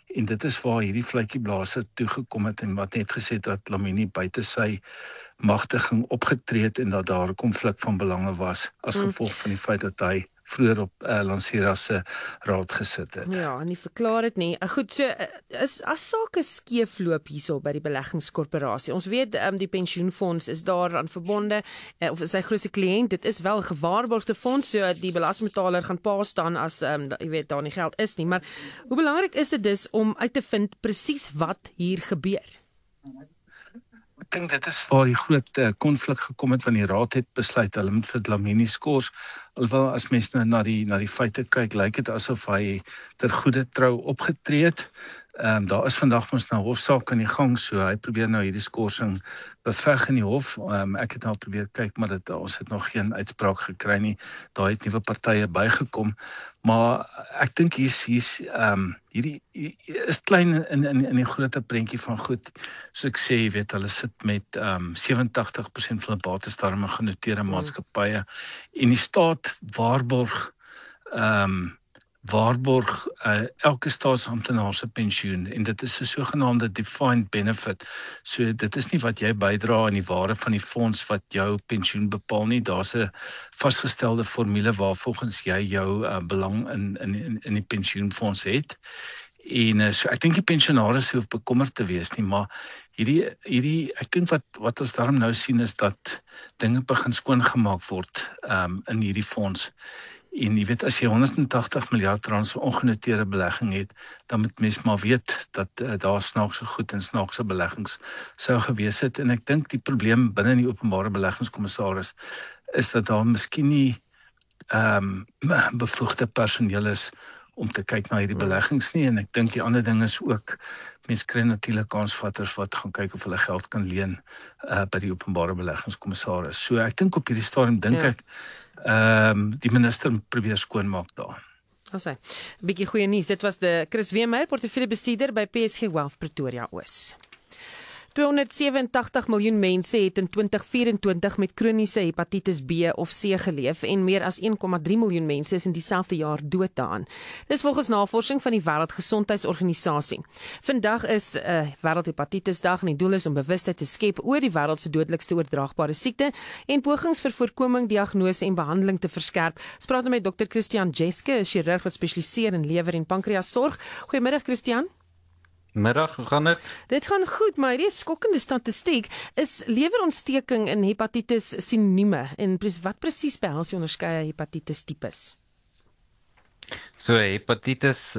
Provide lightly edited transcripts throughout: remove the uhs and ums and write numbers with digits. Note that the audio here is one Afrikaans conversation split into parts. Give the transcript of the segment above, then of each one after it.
en dit is waar hierdie vletjieblaser toegekom het en wat net gesê het dat Dlamini buite sy magtiging opgetree het en dat daar 'n konflik van belange was as gevolg van die feit dat hy vroeër op Lansera se raad gesit het. Ja, en nie verklaar het nie. Goed, so as sake skeefloop hierso by die beleggingskorporasie. Ons weet die pensioenfonds is daaraan verbonde of is sy grootste kliënt. Dit is wel 'n gewaarborgde fonds, so die belastingbetaler gaan pa staan as jy weet daar nie geld is nie, maar hoe belangrik is dit dus om uit te vind presies wat hier gebeur? Ek dink dit is waar die groot konflik gekom het, want die raad het besluit hulle moet vir Dlamini skors. Alhoewel as mens nou na die feite kyk, lyk dit asof hy ter goeie trou opgetree het. Daar is vandag mos nou hofsaak aan die gang, so hy probeer nou hierdie skorsing beveg in die hof. Ek het nou probeer kyk, maar ons het nog geen uitspraak gekry nie. Daar het nuwe partye bygekom, maar ek dink hierdie is klein in die groter prentjie van goed. So ek sê, jy weet, hulle sit met 87% van die bates daarmee genoteerde maatskappye en die staat waarborg elke staatsamptenaar se pensioen en dit is 'n sogenaamde defined benefit. So dit is nie wat jy bydra in die waarde van die fonds wat jou pensioen bepaal nie. Daar's 'n vasgestelde formule waarvolgens jy jou belang in die pensioenfonds het. En so ek dink die pensionaars hoef bekommerd te wees nie, maar hierdie ek dink wat ons daarom nou sien is dat dinge begin skoongemaak word in hierdie fonds. En jy weet, as jy 180 miljard rand so ongenoteerde belegging het, dan moet mens maar weet dat daar snaakse goed en snaakse beleggings sou gewees het. En ek dink die probleem binne die openbare beleggingskommissaris is dat daar miskien nie bevoegde personeel is om te kyk na hierdie beleggings nie. En ek dink die ander ding is ook, mense kry natuurlik kansvatters wat gaan kyk of hulle geld kan leen by die openbare beleggingskommissaris. So ek dink op hierdie stadium dink ek die minister probeer skoonmaak daar. Ons sê, 'n bietjie goeie nuus. Dit was de Chris Weemeyer, portefeuljebestuurder by PSG Wealth Pretoria Oos. 287 miljoen mense het in 2024 met kroniese hepatitis B of C geleef en meer as 1,3 miljoen mense is in dieselfde jaar dood daaraan. Dis volgens navorsing van die Wêreldgesondheidsorganisasie. Vandag is Wêreldhepatitisdag en die doel is om bewustheid te skep oor die wêreld se dodelikste oordraagbare siekte en pogings vir voorkoming, diagnose en behandeling te verskerp. Ons praat met Dr. Christian Jeske, 'n chirurg wat spesialiseer in lewer en pankreasorg. Goeiemiddag Christian. Middag, hoe gaan dit? Dit gaan goed, maar hierdie skokkende statistiek is lewerontsteking en hepatitis sinonieme en wat presies behels die onderskeie hepatitis tipes? So hepatitis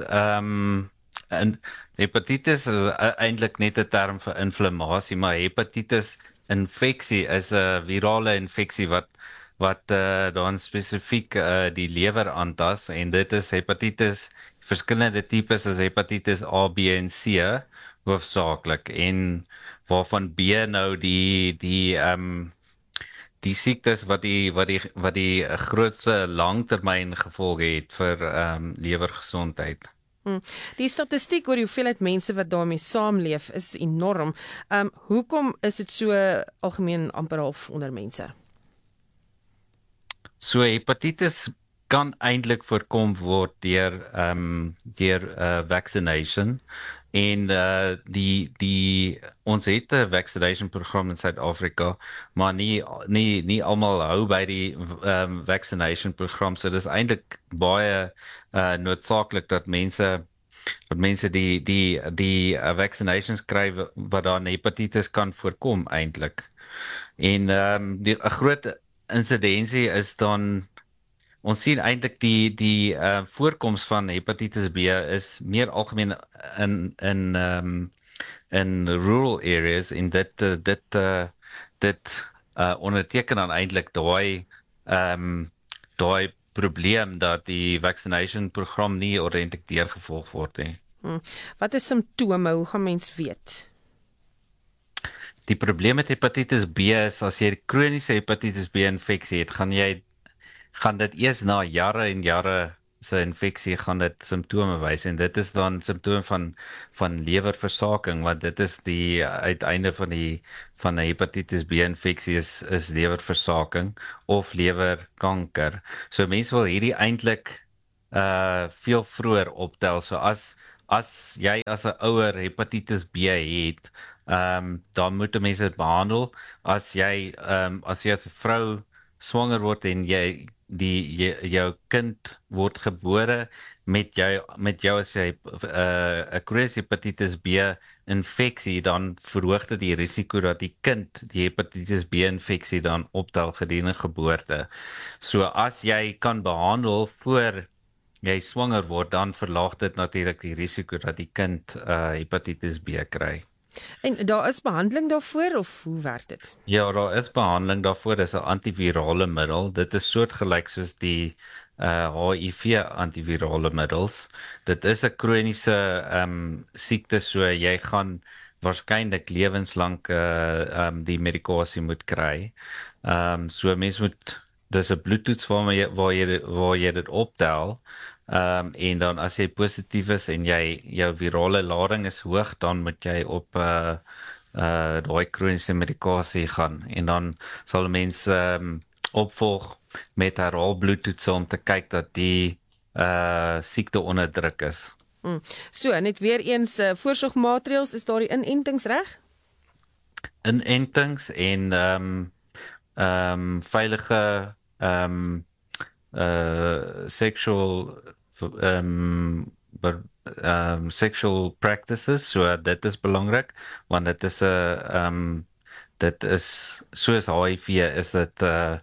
hepatitis is eintlik net 'n term vir inflammasie, maar hepatitis infeksie is 'n virale infeksie wat dan spesifiek die lewer aantas en dit is hepatitis. Verskillende tipes is hepatitis A, B en C hoofsaaklik en waarvan B nou die siektes wat die grootste langtermyn gevolge het vir lewergesondheid. Die statistiek oor die hoeveelheid mense wat daarmee saamleef is enorm. Hoekom is dit so algemeen amper half onder mense? So hepatitis kan eintlik voorkom word deur vaccination en ons het 'n vaccination program in Suid-Afrika, maar nie almal hou by die vaccination program, so dis eintlik baie noodsaaklik dat mense die vaccinations kry wat dan hepatitis kan voorkom eintlik. En 'n groot insidensie is dan ons sien eintlik die voorkoms van hepatitis B is meer algemeen in rural areas en dit onderteken dan eintlik daai probleem dat die vaccination program nie ordentlik deurgevolg word nie. Wat is simptome? Hoe gaan mens weet? Die probleem met hepatitis B is as jy kroniese hepatitis B infeksie het, gaan dit eers na jare en jare se infeksie gaan dit simptome wys en dit is dan simptome van lewerversaking, want dit is die uiteinde van 'n hepatitis B infeksie is lewerversaking of lewerkanker. So mense wil hierdie eintlik veel vroeër optel. So as jy as 'n ouer hepatitis B het, dan moet 'n mens dit behandel. As jy as 'n vrou swanger word en jou kind word gebore met jou as jy 'n chroniese hepatitis B infeksie, dan verhoog dit die risiko dat die kind die hepatitis B infeksie dan optel gedurende geboorte. So as jy kan behandel voor jy swanger word, dan verlaag dit natuurlik die risiko dat die kind hepatitis B kry. En daar is behandeling daarvoor, of hoe werk dit? Ja, daar is behandeling daarvoor, dis 'n antivirale middel. Dit is soortgelyk soos die HIV antivirale middels. Dit is 'n kroniese siekte, so jy gaan waarskynlik lewenslank die medikasie moet kry. So mens moet, dis 'n bloedtoets waar jy dit optel. En dan as jy positief is en jou virale lading is hoog, dan moet jy op daai kroniese medikasie gaan. En dan sal mense opvolg met herhaalbloedtoetse om te kyk dat die siekte onderdruk is. So, net weer eens voorsorgmaatreëls, is daar die inentings reg? Inentings en veilige sexual practices, so dit is belangrik, want dit is dit is soos HIV is dit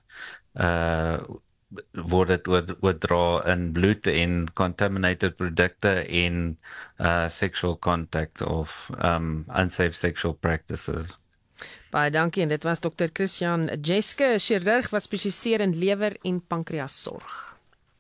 word dit oordra in bloed en contaminated produkte en sexual contact of unsafe sexual practices. Baie dankie, en dit was Dr. Christian Jeske, chirurg wat spesialiseer in lewer en pankreasorg.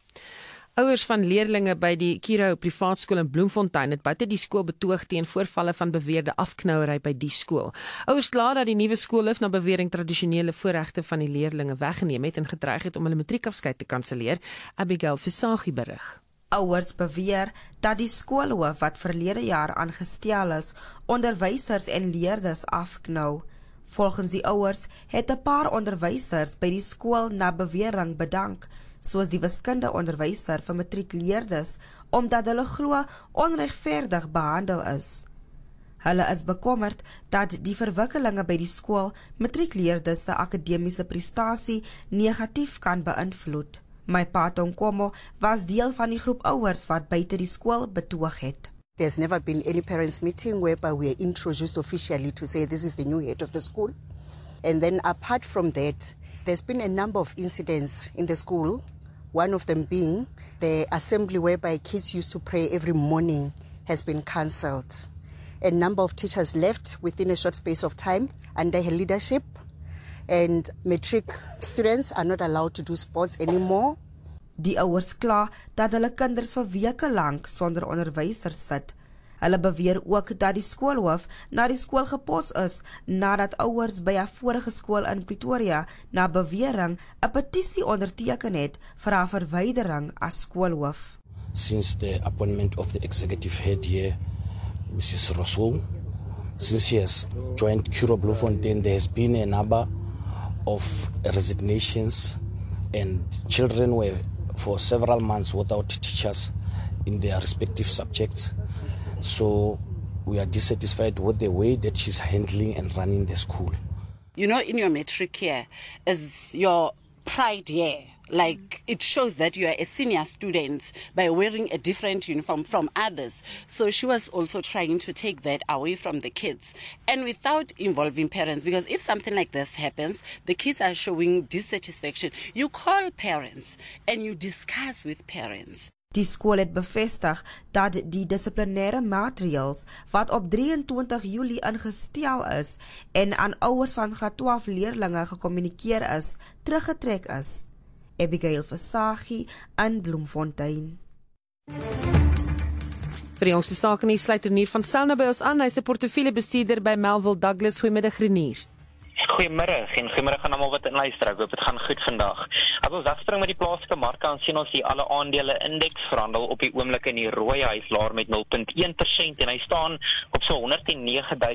Ouers van leerlinge by die Kiro Privaatskool in Bloemfontein het buite die skool betoog teen voorvalle van beweerde afknouery by die skool. Ouers kla dat die nuwe skoolhoof na bewering tradisionele voorregte van die leerlinge weggeneem het en gedreig het om hulle matriekafskeid te kanselleer. Abigail Visagie berig. Ouers beweer dat die skoolhoof wat verlede jaar aangestel is, onderwysers en leerders afknou. Volgens die ouers het 'n paar onderwysers by die skool na bewering bedank, soos die wiskundeonderwyser vir matriekleerders, omdat hulle glo onregverdig behandel is. Hulle is bekommerd dat die verwikkelinge by die skool matriekleerders se akademiese prestasie negatief kan beïnvloed. My pa Tonkomo was deel van die groep ouers wat buite die skool betoog het. There's never been any parents meeting whereby we are introduced officially to say this is the new head of the school. And then apart from that, there's been a number of incidents in the school, one of them being the assembly whereby kids used to pray every morning has been cancelled. A number of teachers left within a short space of time under her leadership, and matric students are not allowed to do sports anymore. Die ouers kla dat hulle kinders vir weke lank sonder onderwysers sit. Hulle beweer ook dat die skoolhoof na die skool gepos is nadat ouers by 'n vorige skool in Pretoria na bewering 'n petisie onderteken het vir haar verwydering as skoolhoof. Since the appointment of the executive head here, Mrs. Rousseau, since she has joined Kiro Bloemfontein, there has been a number of resignations and children were for several months without teachers in their respective subjects. So we are dissatisfied with the way that she's handling and running the school. You know, in your matric year is your pride year. Like, it shows that you are a senior student by wearing a different uniform from others. So she was also trying to take that away from the kids. And without involving parents, because if something like this happens, the kids are showing dissatisfaction. You call parents and you discuss with parents. Die skool het bevestig dat die dissiplinêre maatreëls wat op 23 Julie ingestel is en aan ouers van graad 12 leerlinge gekommunikeer is, teruggetrek is. Abigail Visagie in Bloemfontein. Vir die jongste sake nuus sluit Renier van Sail by ons aan. Hy's 'n portefeuljebestuurder by Melville Douglas. Goeiemiddag Renier. Goeiemiddag en goeiemiddag aan almal wat inluister. Ek hoop dit gaan goed vandag. As ons wegspring met die plaaslike marke, dan sien ons hier alle aandele indeks verhandel op die oomblik in die rooi. Hy's laer met 0.1% en hy staan op so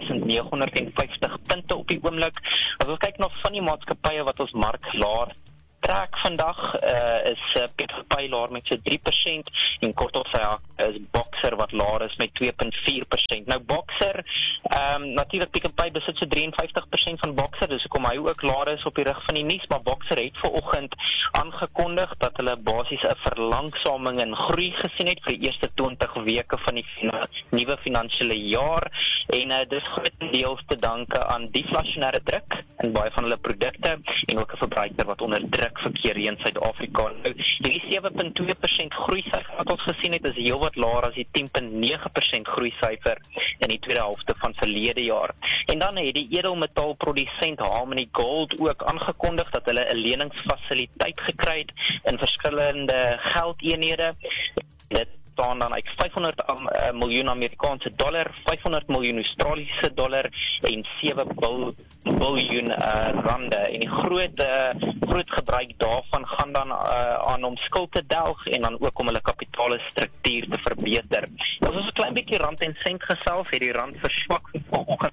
109.950 punte op die oomblik. As ons kyk na van die maatskappye wat ons mark laer trek vandag is Piet Gepy met so 3% en kort op sy hak is Boxer wat laer is met 2.4%. Nou Boxer, natuurlik Piet Gepy besit so 53% van Boxer, dus hoekom hy ook laer is op die rig van die nuus, maar Boxer het vanoggend aangekondig dat hulle basies 'n verlangsaming in groei gesien het vir die eerste 20 weke van die nuwe finansiële jaar en dis grootendeels te danke aan deflasionêre druk in baie van hulle produkte en ook 'n verbruiker wat onder druk verkeer hier in Suid-Afrika. Nou, die 7.2% groeisyfer wat ons gesien het is heelwat laer as die 10.9% groeisyfer in die tweede helfte van verlede jaar. En dan het die edelmetaalprodusent Harmony Gold ook aangekondig dat hulle 'n leningsfasiliteit gekry het in verskillende geldeenhede. Dit staan dan uit 500 miljoen Amerikaanse dollar, 500 miljoen Australiese dollar en 7 biljoen rande. En die groot gebruik daarvan gaan dan aan om skuld te delg en dan ook om hulle kapitaalstruktuur te verbeter. As ons 'n klein bietjie rand en sent gesels, het die rand verswak vanoggend.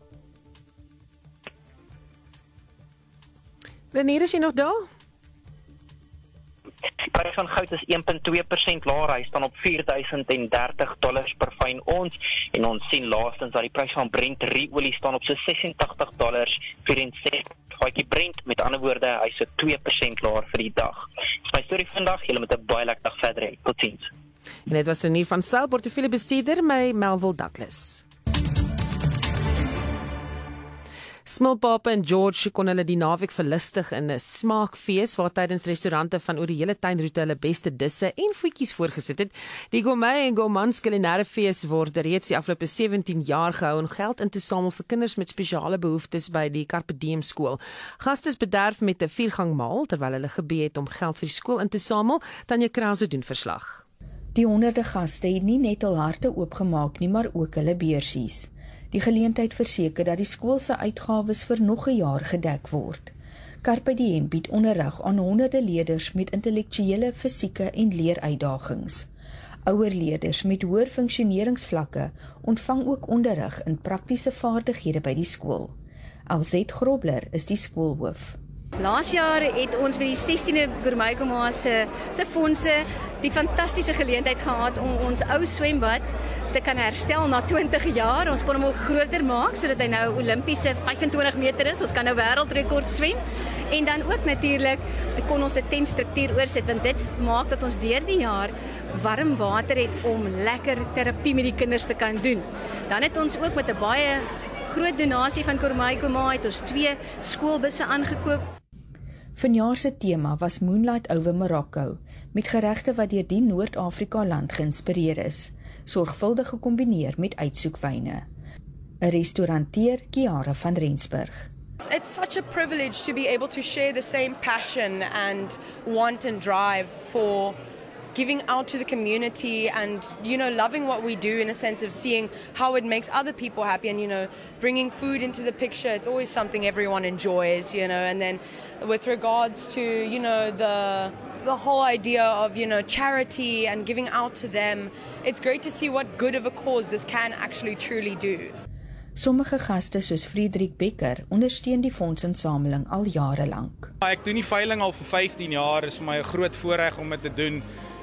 Renier, is jy nog daar? Die prys van goud is 1.2% laer, hy staan op $4,030 per fyn ons en ons sien laastens dat die prys van Brent olie staan op so $86.64 gaatjie Brent, met ander woorde, hy is so 2% laer vir die dag. Dis my storie vandag, julle moet 'n baie lekker dag verder hê. Totsiens. En dit was Renier van Sail, portefeuljebestuurder by Melville Douglas. Smilpape en George kon hulle die naweek verlustig in 'n smaakfees waar tydens restaurante van oor die hele tuinroete hulle beste disse en voetjies voorgesit het. Die Gourmet en Gourmands kulinaire fees word reeds die afgelope 17 jaar gehou om geld in te samel vir kinders met spesiale behoeftes by die Carpe Diem skool. Gaste is bederf met 'n 4-gang maal terwyl hulle gebee het om geld vir die skool in te samel. Tanya Krause doen verslag. Die honderde gaste het nie net hul harte oopgemaak nie, maar ook hulle beursies. Die geleentheid verseker dat die skool se uitgawes vir nog 'n jaar gedek word. Carpe Diem bied onderrig aan honderde leerders met intellektuele, fisieke en leeruitdagings. Ouer leerders met hoër funksioneringsvlakke ontvang ook onderrig in praktiese vaardighede by die skool. Alzet Grobler is die skoolhoof. Laas jaar het ons met die 16de Gourmet Gourmands se fondse die fantastiese geleentheid gehad om ons ou swembad te kan herstel na 20 jaar. Ons kon hom ook groter maak sodat hy nou Olimpiese 25 meter is. Ons kan nou wêreldrekord swem. En dan ook natuurlik kon ons 'n tentstruktuur oorsit want dit maak dat ons deur die jaar warm water het om lekker terapie met die kinders te kan doen. Dan het ons ook met 'n baie groot donasie van Gourmet Gourmands het ons 2 skoolbusse aangekoop. Vanjaar se tema was Moonlight over Morocco, met geregte wat deur die Noord-Afrika land geïnspireer is, sorgvuldig gekombineer met uitsoekwyne. 'n Restauranteur, Kiara van Rensburg. It's such a privilege to be able to share the same passion and want and drive for giving out to the community and, loving what we do in a sense of seeing how it makes other people happy and, bringing food into the picture. It's always something everyone enjoys, and then with regards to, the whole idea of, charity and giving out to them, it's great to see what good of a cause this can actually truly do. Sommige gaste soos Frederik Becker ondersteun die fondsinsameling al jare lank. Ek doen die veiling al vir 15 jaar, is vir my 'n groot voorreg om dit te doen.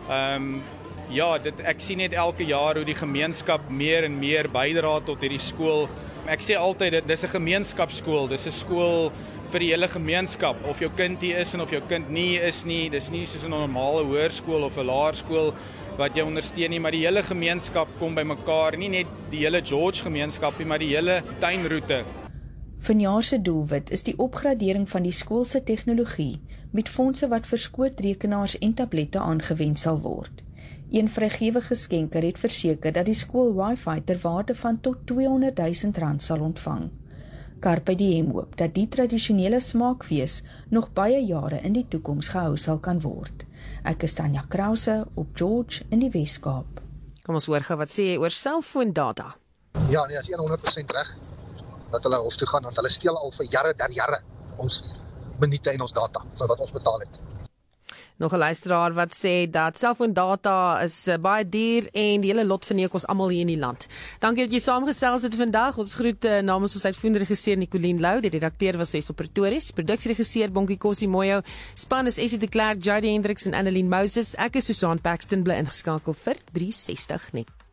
Ek sien net elke jaar hoe die gemeenskap meer en meer bydra tot hierdie skool. Ek sê altyd, dis 'n gemeenskapsskool, dis 'n skool vir die hele gemeenskap, of jou kind hier is en of jou kind nie is nie, dis nie soos 'n normale hoërskool of 'n laerskool wat jy ondersteun nie, maar die hele gemeenskap kom by mekaar, nie net die hele George gemeenskap nie, maar die hele tuinroete. Vanjaar se doelwit is die opgradering van die skool se tegnologie met fondse wat vir skootrekenaars en tablette aangewend sal word. Een vrygewige skenker het verseker dat die skool Wi-Fi ter waarde van tot R200,000 sal ontvang. Carpe Diem hoop dat die tradisionele smaakfees nog baie jare in die toekoms gehou sal kan word. Ek is Tanya Krause op George in die Weskaap. Kom ons hoor gou wat sê jy oor selfoondata. Ja, nee, is 100% reg dat hulle hof toe gaan, want hulle steel al vir jare ons minute en ons data vir wat ons betaal het. Nog 'n luisteraar wat sê dat selfoondata is baie duur en die hele lot verneek ons almal hier in die land. Dankie dat jy saamgesels het vandag. Ons groet namens ons uitvoerende regisseur Nicoline Lou, die redakteur was Wessel Pretorius, produksieregisseur Bongie Kossie Moyo, span is Essie de Klerk, Jody Hendricks en Annelien Moses. Ek is Susan Paxton, bly ingeskakel vir 360 net.